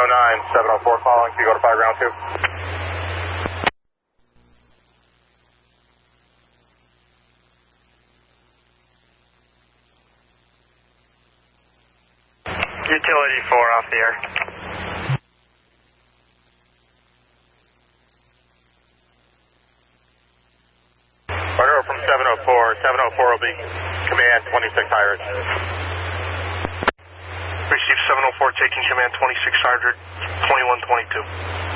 704 calling. Can you go to 5 ground 2? Utility 4 off the air. Order from 704. 704 will be command 26 High Ridge. Receive 704 taking command 26 High Ridge, 2122.